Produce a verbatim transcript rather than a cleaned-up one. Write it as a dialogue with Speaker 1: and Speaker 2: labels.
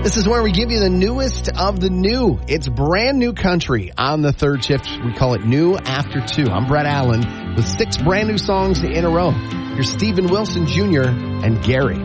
Speaker 1: This is where we give you the newest of the new. It's brand new country on the third shift. We call it New After Two. I'm Brett Allen with six brand new songs in a row. Here's Stephen Wilson Junior and Gary.